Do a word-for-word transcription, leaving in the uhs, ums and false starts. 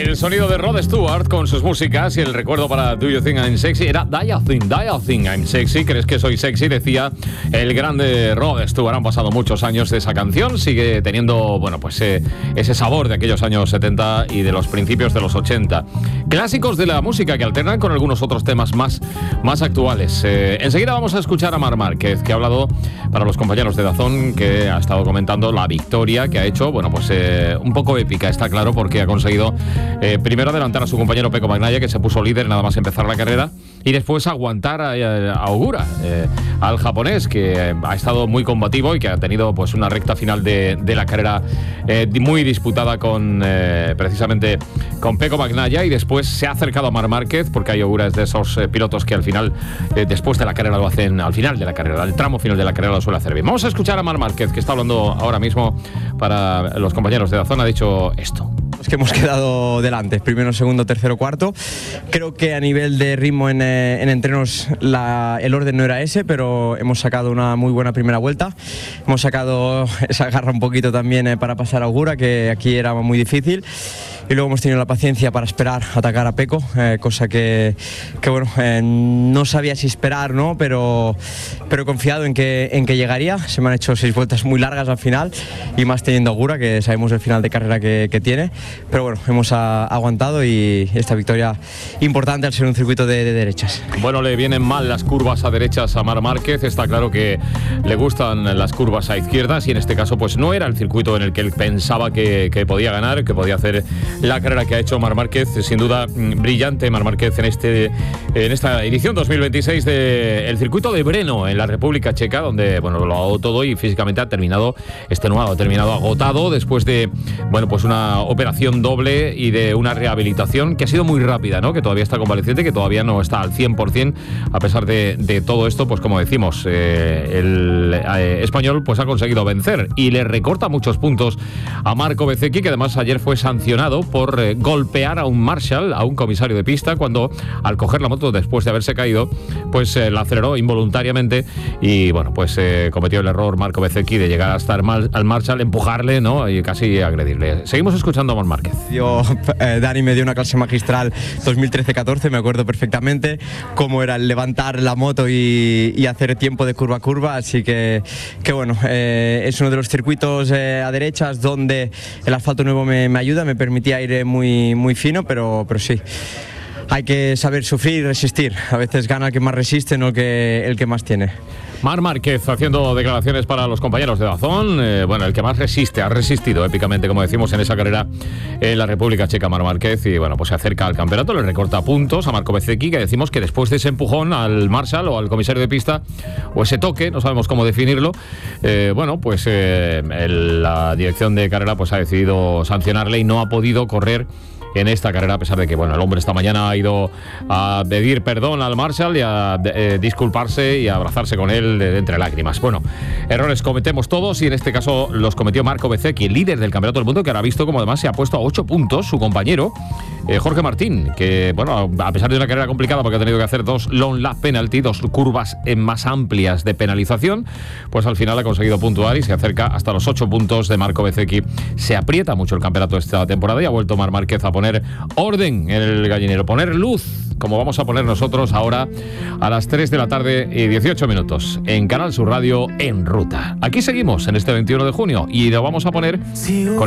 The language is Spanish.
El sonido de Rod Stewart con sus músicas y el recuerdo para Do You Think I'm Sexy era Do You Think, Do You Think I'm Sexy, ¿crees que soy sexy? Decía el grande Rod Stewart. Han pasado muchos años de esa canción, sigue teniendo, bueno, pues eh, ese sabor de aquellos años setenta y de los principios de los ochenta. Clásicos de la música que alternan con algunos otros temas más, más actuales. Eh, enseguida vamos a escuchar a Marc Márquez, que ha hablado para los compañeros de Dazón, que ha estado comentando la victoria que ha hecho, bueno, pues eh, un poco épica, está claro, porque ha conseguido Eh, primero adelantar a su compañero Pecco Bagnaia, que se puso líder nada más empezar la carrera, y después aguantar a, a Ogura, eh, al japonés, que ha estado muy combativo y que ha tenido pues una recta final de, de la carrera eh, muy disputada con eh, precisamente con Pecco Bagnaia, y después se ha acercado a Marc Márquez, porque hay Ogura es de esos eh, pilotos que al final, eh, después de la carrera lo hacen, al final de la carrera, al tramo final de la carrera lo suele hacer bien. Vamos a escuchar a Marc Márquez, que está hablando ahora mismo para los compañeros de Dazón. Ha dicho esto. Es que hemos quedado delante, primero, segundo, tercero, cuarto. Creo que a nivel de ritmo en, en entrenos la, el orden no era ese, pero hemos sacado una muy buena primera vuelta. Hemos sacado esa garra un poquito también eh, para pasar a Ogura, que aquí era muy difícil. Y luego hemos tenido la paciencia para esperar atacar a Pecco, eh, cosa que, que bueno, eh, no sabía si esperar, ¿no? Pero, pero confiado en que, en que llegaría. Se me han hecho seis vueltas muy largas al final, y más teniendo a Ogura, que sabemos el final de carrera que, que tiene. Pero bueno, hemos a, aguantado, y esta victoria importante al ser un circuito de, de derechas. Bueno, le vienen mal las curvas a derechas a Marc Márquez. Está claro que le gustan las curvas a izquierdas, y en este caso pues no era el circuito en el que él pensaba que, que podía ganar, que podía hacer la carrera que ha hecho Marc Márquez. Sin duda brillante Marc Márquez en, este, en esta edición dos mil veintiséis del circuito de Brno, en la República Checa, donde bueno, lo ha dado todo y físicamente ha terminado extenuado, ha terminado agotado después de bueno, pues una operación doble y de una rehabilitación que ha sido muy rápida, ¿no? Que todavía está convaleciente, que todavía no está al cien por ciento. A pesar de, de todo esto, pues como decimos, eh, el eh, español pues ha conseguido vencer y le recorta muchos puntos a Marco Bezzecchi, que además ayer fue sancionado por eh, golpear a un marshal, a un comisario de pista, cuando al coger la moto después de haberse caído, pues eh, la aceleró involuntariamente, y bueno, pues eh, cometió el error Marco Bezzecchi de llegar hasta el mal, al marshal, empujarle, ¿no? Y casi agredirle. Seguimos escuchando a Marc Márquez. Yo, eh, Dani me dio una clase magistral dos mil trece catorce, me acuerdo perfectamente cómo era el levantar la moto y, y hacer tiempo de curva a curva, así que, que bueno, eh, es uno de los circuitos eh, a derechas donde el asfalto nuevo me, me ayuda, me permitía ir muy, muy fino, pero, pero sí. Hay que saber sufrir y resistir. A veces gana el que más resiste, no el que, el que más tiene. Marc Márquez haciendo declaraciones para los compañeros de Dazón. Eh, bueno, el que más resiste, ha resistido épicamente, como decimos, en esa carrera en la República Checa, Marc Márquez. Y bueno, pues se acerca al campeonato, le recorta puntos a Marco Bezzecchi, que decimos que después de ese empujón al marshal o al comisario de pista, o ese toque, no sabemos cómo definirlo, eh, bueno, pues eh, el, la dirección de carrera pues ha decidido sancionarle y no ha podido correr en esta carrera, a pesar de que bueno, el hombre esta mañana ha ido a pedir perdón al marshal y a eh, disculparse y a abrazarse con él de, de entre lágrimas. Bueno, errores cometemos todos, y en este caso los cometió Marco Bezzecchi, el líder del campeonato del mundo, que ahora ha visto como además se ha puesto a ocho puntos su compañero eh, Jorge Martín, que bueno, a pesar de una carrera complicada porque ha tenido que hacer dos long lap penalty, dos curvas en más amplias de penalización, pues al final ha conseguido puntuar y se acerca hasta los ocho puntos de Marco Bezzecchi. Se aprieta mucho el campeonato esta temporada y ha vuelto Marc Márquez a poner orden en el gallinero, poner luz, como vamos a poner nosotros ahora a las tres de la tarde y dieciocho minutos en Canal Sur Radio, En Ruta. Aquí seguimos en este veintiuno de junio y lo vamos a poner con